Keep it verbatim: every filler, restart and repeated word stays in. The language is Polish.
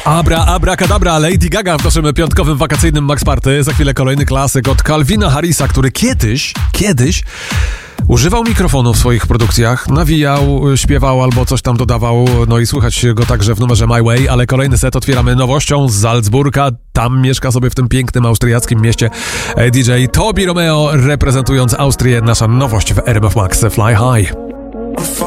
Abra, abracadabra, Lady Gaga w naszym piątkowym wakacyjnym Max Party. Za chwilę kolejny klasyk od Calvina Harrisa, który kiedyś, kiedyś używał mikrofonu w swoich produkcjach, nawijał, śpiewał albo coś tam dodawał, no i słychać go także w numerze My Way, ale kolejny set otwieramy nowością z Salzburga. Tam mieszka sobie w tym pięknym austriackim mieście D J Tobi Romeo, reprezentując Austrię, nasza nowość w R M F Max Fly High.